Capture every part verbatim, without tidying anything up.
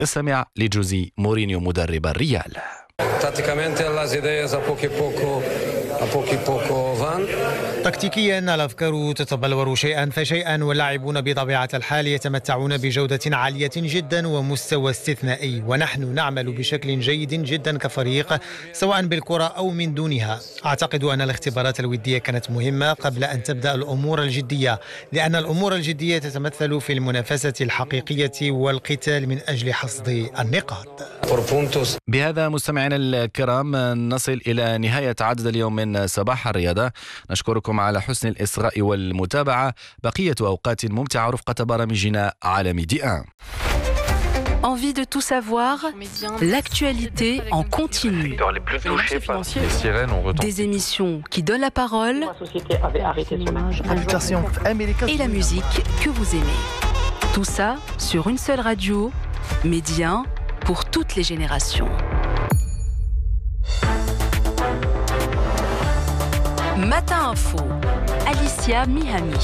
استمع لجوزي مورينيو مدرب الريال. تكتيكيا الأفكار تتبلور شيئا فشيئا، واللاعبون بطبيعة الحال يتمتعون بجودة عالية جدا ومستوى استثنائي، ونحن نعمل بشكل جيد جدا كفريق سواء بالكرة أو من دونها. أعتقد أن الاختبارات الودية كانت مهمة قبل أن تبدأ الأمور الجدية، لأن الأمور الجدية تتمثل في المنافسة الحقيقية والقتال من أجل حصد النقاط. بهذا مستمعينا الكرام نصل إلى نهاية عدد اليوم من صباح الرياضة. نشكركم على حسن الإصغاء والمتابعة. بقية أوقات ممتعة رفقة برامجنا على ميدي واحد. Envie de tout savoir, l'actualité en continu. Des émissions qui donnent la parole et la musique que vous aimez. Tout ça sur une seule radio, Midi un, pour toutes les générations. Matin Info, Alicia Mihami.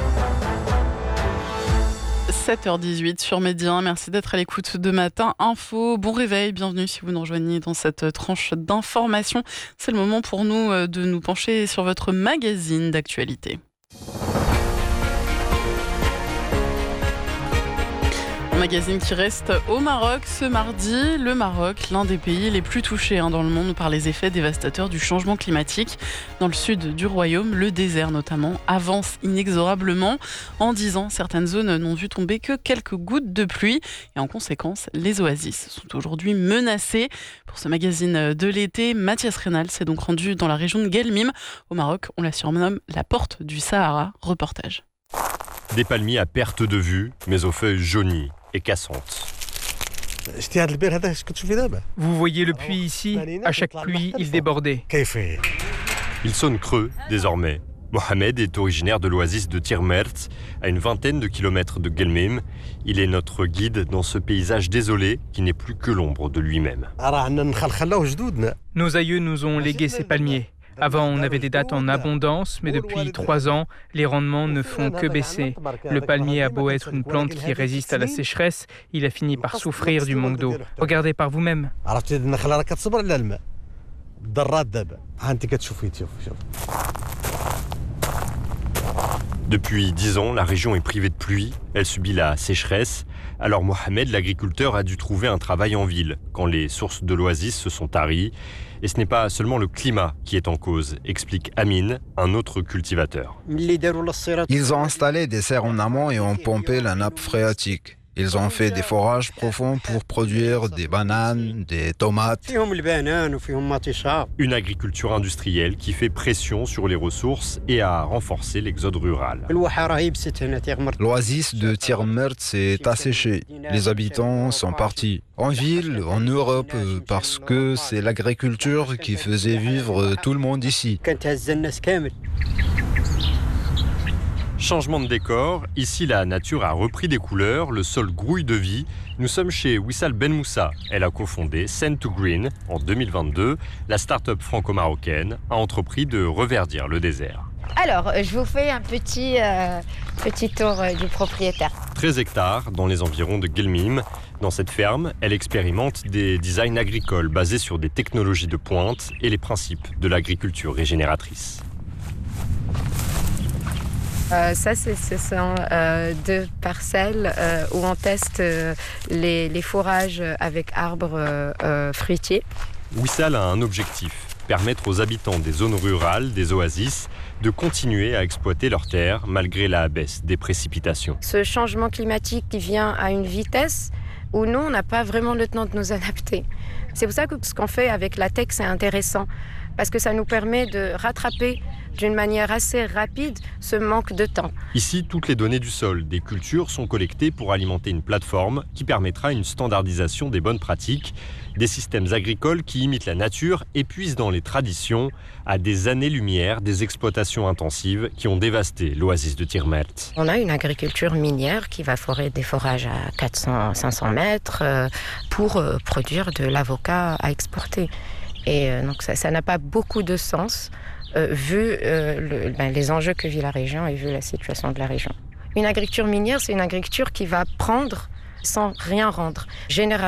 sept heures dix-huit sur Midi un, merci d'être à l'écoute de Matin Info. Bon réveil, bienvenue si vous nous rejoignez dans cette tranche d'information. C'est le moment pour nous de nous pencher sur votre magazine d'actualité. Magazine qui reste au Maroc ce mardi. Le Maroc, l'un des pays les plus touchés hein, dans le monde par les effets dévastateurs du changement climatique. Dans le sud du royaume, le désert notamment avance inexorablement. En dix ans, certaines zones n'ont vu tomber que quelques gouttes de pluie. Et en conséquence, les oasis sont aujourd'hui menacées. Pour ce magazine de l'été, Mathias Reynal s'est donc rendu dans la région de Guelmim. Au Maroc, on la surnomme la porte du Sahara. Reportage. Des palmiers à perte de vue, mais aux feuilles jaunies et cassantes. Vous voyez le puits ici, à chaque pluie, il débordait. Il sonne creux désormais. Mohamed est originaire de l'oasis de Tirmert, à une vingtaine de kilomètres de Guelmim. Il est notre guide dans ce paysage désolé qui n'est plus que l'ombre de lui-même. Nos aïeux nous ont légué ces palmiers. Avant, on avait des dattes en abondance, mais depuis trois ans, les rendements ne font que baisser. Le palmier a beau être une plante qui résiste à la sécheresse, il a fini par souffrir du manque d'eau. Regardez par vous-même. Depuis dix ans, la région est privée de pluie, elle subit la sécheresse. Alors Mohamed, l'agriculteur, a dû trouver un travail en ville quand les sources de l'oasis se sont taries. Et ce n'est pas seulement le climat qui est en cause, explique Amine, un autre cultivateur. Ils ont installé des serres en amont et ont pompé la nappe phréatique. Ils ont fait des forages profonds pour produire des bananes, des tomates. Une agriculture industrielle qui fait pression sur les ressources et a renforcé l'exode rural. L'oasis de Tirmert s'est asséchée. Les habitants sont partis. En ville, en Europe, parce que c'est l'agriculture qui faisait vivre tout le monde ici. Changement de décor, ici la nature a repris des couleurs, le sol grouille de vie. Nous sommes chez Wissal Ben Moussa. Elle a cofondé Send to Green en deux mille vingt-deux. La start-up franco-marocaine a entrepris de reverdir le désert. Alors, je vous fais un petit, euh, petit tour euh, du propriétaire. treize hectares dans les environs de Guelmim. Dans cette ferme, elle expérimente des designs agricoles basés sur des technologies de pointe et les principes de l'agriculture régénératrice. Euh, ça, c'est, ce sont euh, deux parcelles euh, où on teste euh, les, les fourrages avec arbres euh, fruitiers. Wissal a un objectif, permettre aux habitants des zones rurales, des oasis, de continuer à exploiter leurs terres malgré la baisse des précipitations. Ce changement climatique qui vient à une vitesse où nous, on n'a pas vraiment le temps de nous adapter. C'est pour ça que ce qu'on fait avec la tech, c'est intéressant, parce que ça nous permet de rattraper d'une manière assez rapide ce manque de temps. Ici, toutes les données du sol, des cultures sont collectées pour alimenter une plateforme qui permettra une standardisation des bonnes pratiques, des systèmes agricoles qui imitent la nature et puisent dans les traditions à des années-lumière des exploitations intensives qui ont dévasté l'oasis de Tirmert. On a une agriculture minière qui va forer des forages à quatre cents à cinq cents mètres pour produire de l'avocat à exporter. Et donc ça, ça n'a pas beaucoup de sens euh, vu euh, le, ben, les enjeux que vit la région et vu la situation de la région. Une agriculture minière, c'est une agriculture qui va prendre sans rien rendre. Généralement,